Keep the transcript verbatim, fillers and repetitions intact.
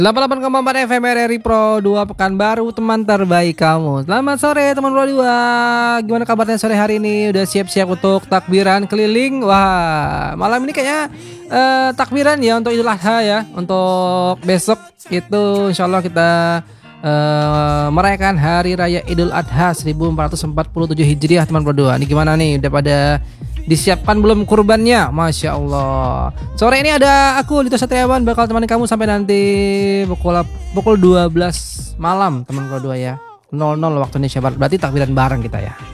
delapan puluh delapan koma empat F M R R I Pro dua Pekanbaru, teman terbaik kamu. Selamat sore teman Pro dua. Gimana kabarnya sore hari ini? Udah siap-siap untuk takbiran keliling? Wah, malam ini kayaknya eh, takbiran ya untuk Idul Adha ya. Untuk besok itu insya Allah kita eh, merayakan Hari Raya Idul Adha seribu empat ratus empat puluh tujuh Hijriah teman Pro dua. Ini gimana nih? Udah pada disiapkan belum kurbannya? Masya Allah. Sore ini ada aku Lito Satriawan bakal temani kamu sampai nanti pukul pukul dua belas malam teman Pro dua ya. nol nol waktu Indonesia Barat. Berarti takbiran bareng kita ya.